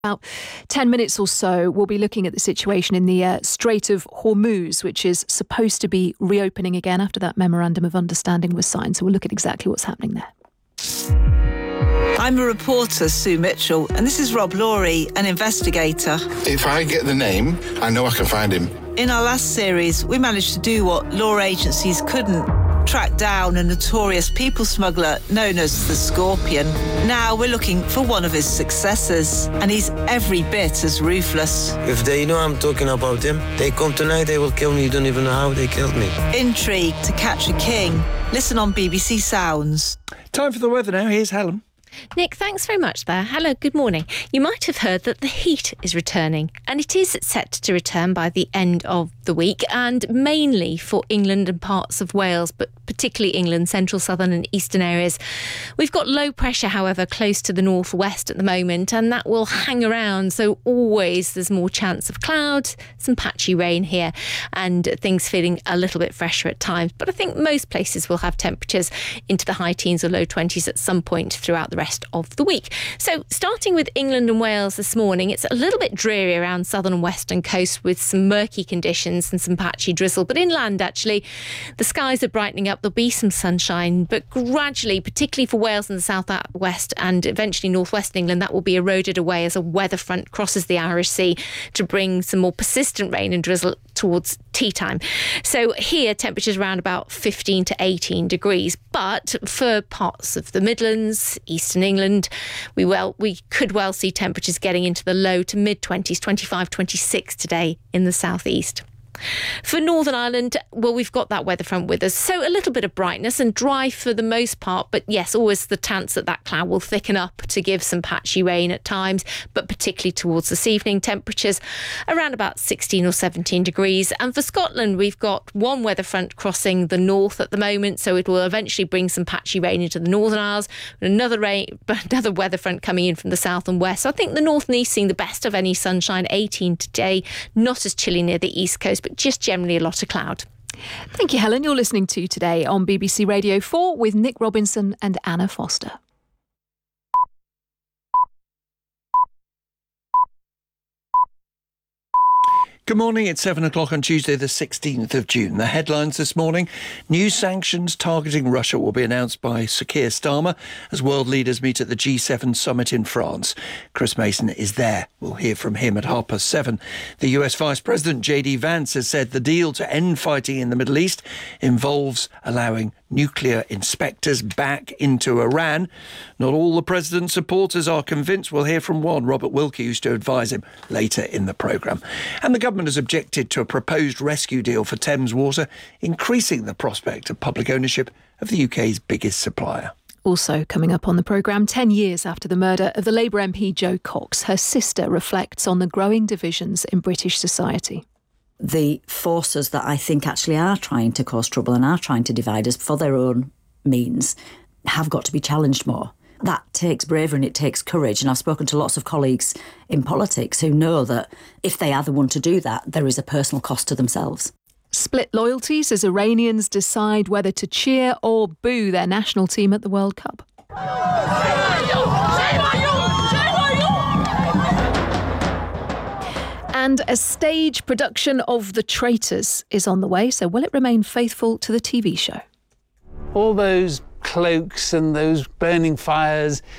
About 10 minutes or so, we'll be looking at the situation in the Strait of Hormuz, which is supposed to be reopening again after that memorandum of understanding was signed. So we'll look at exactly what's happening there. I'm a reporter, Sue Mitchell, and this is Rob Laurie, an investigator. If I get the name, I know I can find him. In our last series, we managed to do what law agencies couldn't: track down a notorious people smuggler known as the Scorpion. Now we're looking for one of his successors, and he's every bit as ruthless. If they know I'm talking about him, they come tonight, they will kill me. You don't even know how they killed me. Intrigue to catch a king. Listen on BBC Sounds. Time for the weather now. Here's Helen. Nick, thanks very much there. Hello, good morning. You might have heard that the heat is returning, and it is set to return by the end of the week, and mainly for England and parts of Wales, but particularly England, central, southern and eastern areas. We've got low pressure, however, close to the northwest at the moment, and that will hang around, so always there's more chance of clouds, some patchy rain here, and things feeling a little bit fresher at times. But I think most places will have temperatures into the high teens or low 20s at some point throughout the rest of the week. So starting with England and Wales this morning, it's a little bit dreary around southern and western coast with some murky conditions and some patchy drizzle. But inland, actually, the skies are brightening up. There'll be some sunshine, but gradually, particularly for Wales and the south-west and eventually northwest England, that will be eroded away as a weather front crosses the Irish Sea to bring some more persistent rain and drizzle towards tea time. So here, temperatures around about 15 to 18 degrees. But for parts of the Midlands, eastern England, we could well see temperatures getting into the low to mid-20s, 25, 26 today in the southeast. For Northern Ireland, well, we've got that weather front with us, so a little bit of brightness and dry for the most part, but yes, always the chance that cloud will thicken up to give some patchy rain at times, but particularly towards this evening, temperatures around about 16 or 17 degrees. And for Scotland, we've got one weather front crossing the north at the moment, so it will eventually bring some patchy rain into the Northern Isles, and another weather front coming in from the south and west. So I think the north and east seeing the best of any sunshine, 18 today, not as chilly near the east coast, but just generally a lot of cloud. Thank you, Helen. You're listening to Today on BBC Radio 4 with Nick Robinson and Anna Foster. Good morning. It's 7 o'clock on Tuesday, the 16th of June. The headlines this morning: new sanctions targeting Russia will be announced by Sir Keir Starmer as world leaders meet at the G7 summit in France. Chris Mason is there. We'll hear from him at 7:30. The US Vice President J.D. Vance has said the deal to end fighting in the Middle East involves allowing nuclear inspectors back into Iran. Not all the president's supporters are convinced. We'll hear from one, Robert Wilkie, who's to advise him later in the programme. And the government has objected to a proposed rescue deal for Thames Water, increasing the prospect of public ownership of the UK's biggest supplier. Also coming up on the programme, 10 years after the murder of the Labour MP Jo Cox, her sister reflects on the growing divisions in British society. The forces that I think actually are trying to cause trouble and are trying to divide us for their own means have got to be challenged more. That takes bravery and it takes courage. And I've spoken to lots of colleagues in politics who know that if they are the one to do that, there is a personal cost to themselves. Split loyalties as Iranians decide whether to cheer or boo their national team at the World Cup. And a stage production of The Traitors is on the way, so will it remain faithful to the TV show? All those cloaks and those burning fires,